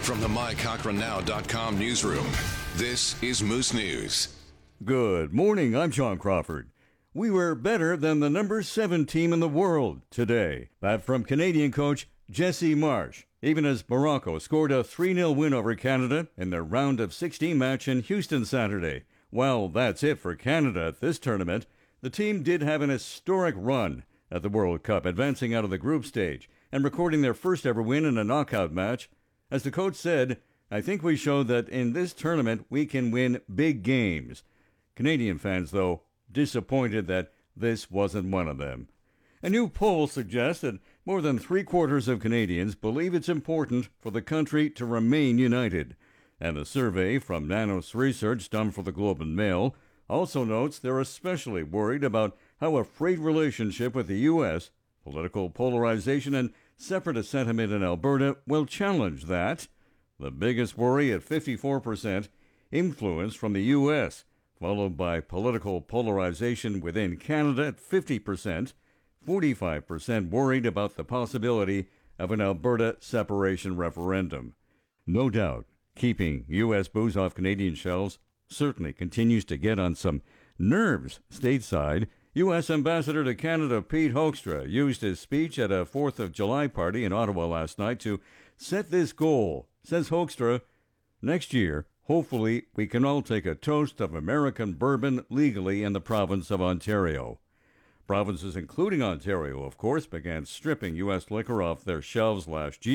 From the MyCochranNow.com newsroom, this is Moose News. Good morning, I'm Sean Crawford. We were better than the number 7 team in the world today. That from Canadian coach Jesse Marsch, even as Morocco scored a 3-0 win over Canada in their round of 16 match in Houston Saturday. Well, that's it for Canada at this tournament. The team did have an historic run at the World Cup, advancing out of the group stage and recording their first ever win in a knockout match. As the coach said, I think we showed that in this tournament we can win big games. Canadian fans, though, disappointed that this wasn't one of them. A new poll suggests that more than 3/4 of Canadians believe it's important for the country to remain united. And the survey from Nanos Research done for the Globe and Mail also notes they're especially worried about how a frayed relationship with the U.S., political polarization, and separatist sentiment in Alberta will challenge that. The biggest worry at 54%, influence from the U.S., followed by political polarization within Canada at 50%, 45% worried about the possibility of an Alberta separation referendum. No doubt, keeping U.S. booze off Canadian shelves certainly continues to get on some nerves stateside. U.S. Ambassador to Canada Pete Hoekstra used his speech at a 4th of July party in Ottawa last night to set this goal. Says Hoekstra, next year, hopefully, we can all take a toast of American bourbon legally in the province of Ontario. Provinces, including Ontario, of course, began stripping U.S. liquor off their shelves last year.